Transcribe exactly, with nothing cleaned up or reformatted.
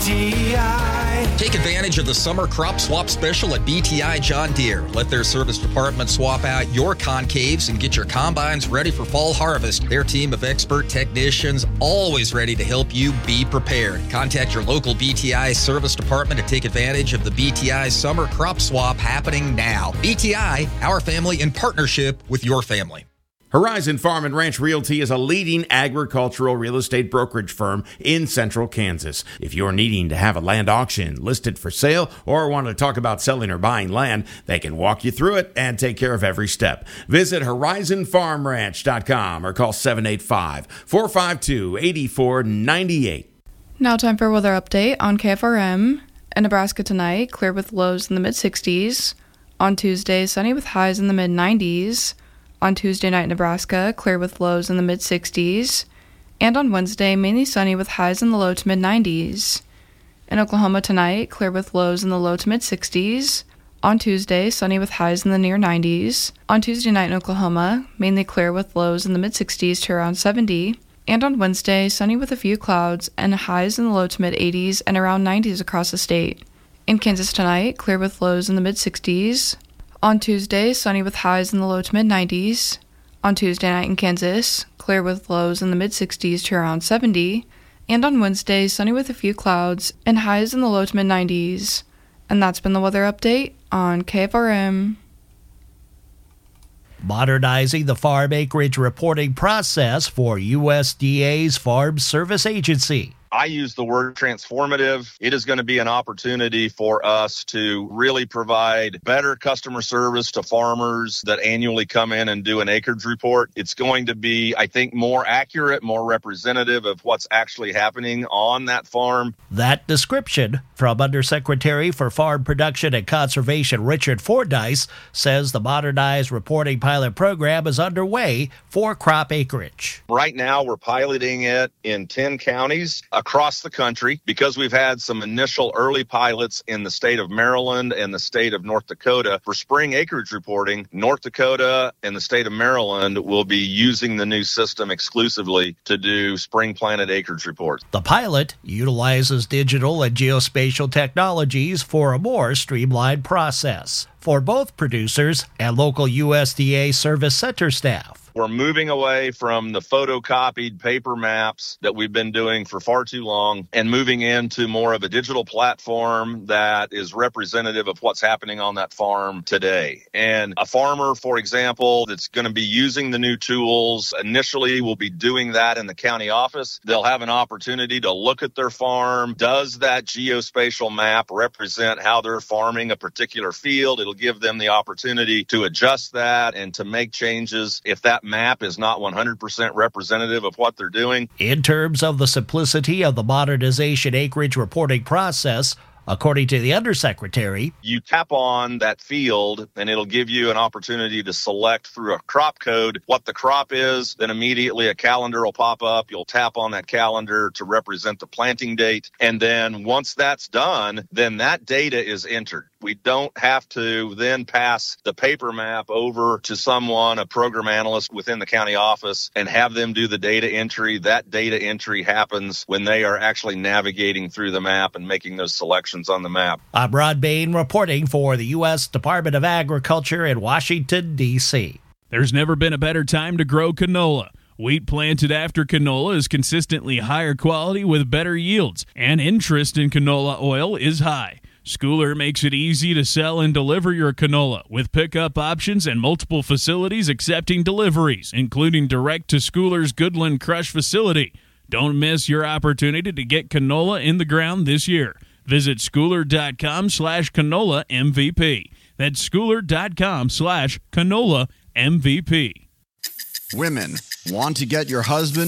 T I. Take advantage of the summer crop swap special at B T I John Deere. Let their service department swap out your concaves and get your combines ready for fall harvest. Their team of expert technicians always ready to help you be prepared. Contact your local B T I service department to take advantage of the B T I summer crop swap happening now. B T I, our family in partnership with your family. Horizon Farm and Ranch Realty is a leading agricultural real estate brokerage firm in central Kansas. If you're needing to have a land auction listed for sale or want to talk about selling or buying land, they can walk you through it and take care of every step. Visit horizon farm ranch dot com or call seven eight five, four five two, eight four nine eight. Now time for a weather update on K F R M. In Nebraska tonight, clear with lows in the mid sixties. On Tuesday, sunny with highs in the mid nineties. On Tuesday night, Nebraska, clear with lows in the mid sixties. And on Wednesday, mainly sunny with highs in the low to mid nineties. In Oklahoma tonight, clear with lows in the low to mid sixties. On Tuesday, sunny with highs in the near nineties. On Tuesday night in Oklahoma, mainly clear with lows in the mid sixties to around seventy. And on Wednesday, sunny with a few clouds and highs in the low to mid eighties and around nineties across the state. In Kansas tonight, clear with lows in the mid sixties. On Tuesday, sunny with highs in the low to mid nineties. On Tuesday night in Kansas, clear with lows in the mid sixties to around seventy. And on Wednesday, sunny with a few clouds and highs in the low to mid nineties. And that's been the weather update on K F R M. Modernizing the farm acreage reporting process for U S D A's Farm Service Agency. I use the word transformative. It is going to be an opportunity for us to really provide better customer service to farmers that annually come in and do an acreage report. It's going to be, I think, more accurate, more representative of what's actually happening on that farm. That description from Undersecretary for Farm Production and Conservation Richard Fordyce says the modernized reporting pilot program is underway for crop acreage. Right now, we're piloting it in ten counties across the country because we've had some initial early pilots in the state of Maryland and the state of North Dakota. For spring acreage reporting, North Dakota and the state of Maryland will be using the new system exclusively to do spring planted acreage reports. The pilot utilizes digital and geospatial technologies for a more streamlined process for both producers and local U S D A service center staff. We're moving away from the photocopied paper maps that we've been doing for far too long and moving into more of a digital platform that is representative of what's happening on that farm today. And a farmer, for example, that's going to be using the new tools initially will be doing that in the county office. They'll have an opportunity to look at their farm. Does that geospatial map represent how they're farming a particular field? It'll give them the opportunity to adjust that and to make changes if that map is not one hundred percent representative of what they're doing. In terms of the simplicity of the modernization acreage reporting process, according to the Undersecretary, you tap on that field and it'll give you an opportunity to select through a crop code what the crop is. Then immediately a calendar will pop up. You'll tap on that calendar to represent the planting date. And then once that's done, then that data is entered. We don't have to then pass the paper map over to someone, a program analyst within the county office, and have them do the data entry. That data entry happens when they are actually navigating through the map and making those selections on the map. I'm Rod Bain reporting for the U S Department of Agriculture in Washington, D C There's never been a better time to grow canola. Wheat planted after canola is consistently higher quality with better yields, and interest in canola oil is high. Schooler makes it easy to sell and deliver your canola with pickup options and multiple facilities accepting deliveries, including direct to Schooler's Goodland Crush facility. Don't miss your opportunity to get canola in the ground this year. Visit schooler.com slash canola MVP. That's schooler.com slash canola MVP. Women, want to get your husband